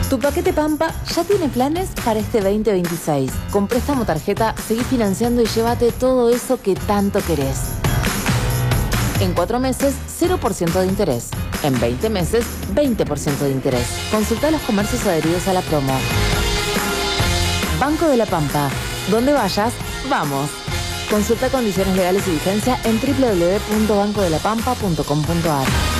Tu paquete Pampa ya tiene planes para este 2026. Con préstamo tarjeta, seguí financiando y llévate todo eso que tanto querés. En 4 meses, 0% de interés. En 20 meses, 20% de interés. Consulta los comercios adheridos a la promo. Banco de la Pampa. Donde vayas, vamos. Consulta condiciones legales y vigencia en www.bancodelapampa.com.ar.